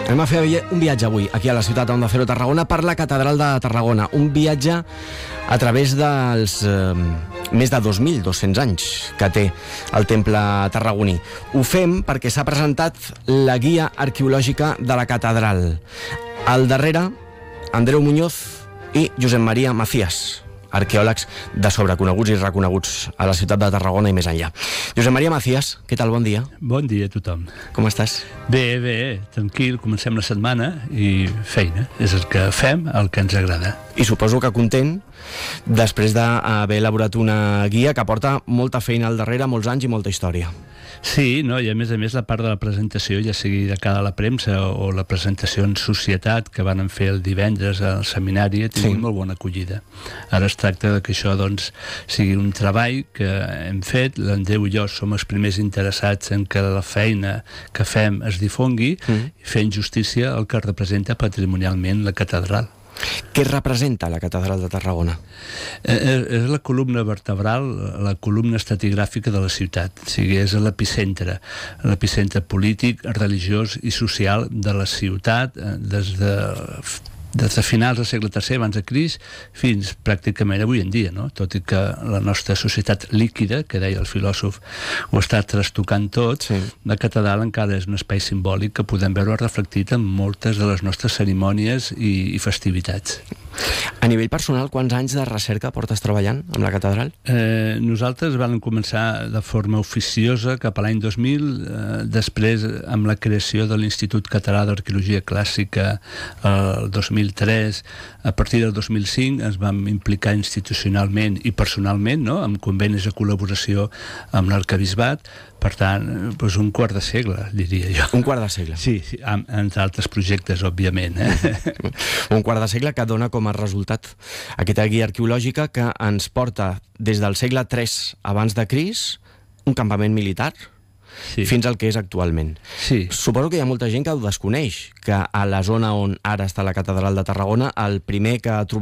Anem a fer un viatge avui aquí a la ciutat d'Onda Cero Tarragona per la Catedral de Tarragona. Un viatge a través dels més de 2.200 anys que té el temple tarragoní. Ho fem perquè s'ha presentat la guia arqueològica de la catedral. Al darrere, Andreu Muñoz i Josep Maria Macías, arqueòlegs de sobreconeguts i reconeguts a la ciutat de Tarragona i més enllà. Josep Maria Macías, què tal? Bon dia. Bon dia a tothom. Com estàs? Bé, tranquil, comencem la setmana i feina. És el que fem, el que ens agrada. I suposo que content després d'haver elaborat una guia que porta molta feina al darrere, molts anys i molta història. Sí, no? I a més la part de la presentació, ja sigui de cara a la premsa o la presentació en societat que van fer el divendres al seminari, ha tingut molt bona acollida. Ara es tracta que això sigui un treball que hem fet, l'Andreu i jo som els primers interessats en que la feina que fem es difongui, fent justícia al que representa patrimonialment la catedral. Què representa la Catedral de Tarragona? És la columna vertebral, la columna estratigràfica de la ciutat. O sigui, és l'epicentre polític, religiós i social de la ciutat des de finals del segle III abans de Crist fins pràcticament avui en dia, no? Tot i que la nostra societat líquida, que deia el filòsof, ho està trastocant tot, la catedral encara és un espai simbòlic que podem veure reflectit en moltes de les nostres cerimònies i festivitats. A nivell personal, quants anys de recerca portes treballant amb la catedral? Nosaltres vam començar de forma oficiosa cap a l'any 2000, després amb la creació de l'Institut Català d'Arqueologia Clàssica el 2003, a partir del 2005 ens vam implicar institucionalment i personalment, no?, amb convenis de col·laboració amb l'Arquebisbat. Per tant, un quart de segle, diria jo. Un quart de segle? Sí, entre altres projectes, òbviament. Un quart de segle que dona com a resultat aquesta guia arqueològica que ens porta des del segle III abans de Crist, un campament militar, fins al que és actualment. Suposo que hi ha molta gent que ho desconeix, que a la zona on ara està la Catedral de Tarragona, el primer que ha trobat